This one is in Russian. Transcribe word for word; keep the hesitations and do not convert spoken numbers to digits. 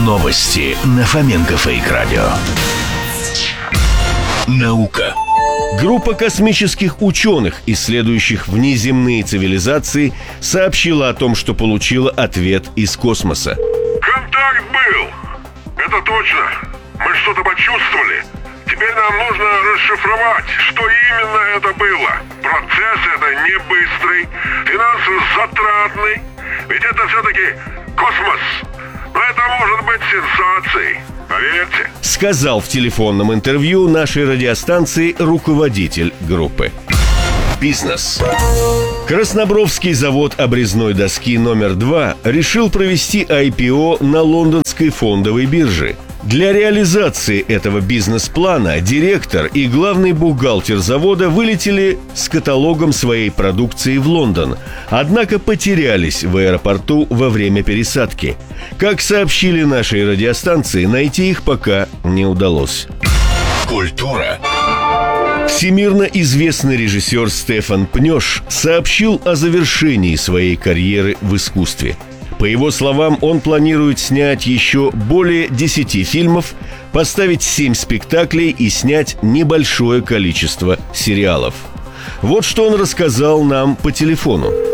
Новости на Фоменко Фейк Радио. Наука. Группа космических ученых, исследующих внеземные цивилизации, сообщила о том, что получила ответ из космоса. Контакт был. Это точно. Мы что-то почувствовали. Теперь нам нужно расшифровать, что именно это было. Процесс это не быстрый, финансово затратный. Ведь это все-таки космос. Но это может быть сенсацией. Поверьте. Сказал в телефонном интервью нашей радиостанции руководитель группы. Бизнес. Краснобровский завод обрезной доски номер два решил провести ай пи о на лондонской фондовой бирже. Для реализации этого бизнес-плана директор и главный бухгалтер завода вылетели с каталогом своей продукции в Лондон, однако потерялись в аэропорту во время пересадки. Как сообщили нашей радиостанции, найти их пока не удалось. Культура. Всемирно известный режиссер Стефан Пнёш сообщил о завершении своей карьеры в искусстве. По его словам, он планирует снять еще более десяти фильмов, поставить семь спектаклей и снять небольшое количество сериалов. Вот что он рассказал нам по телефону.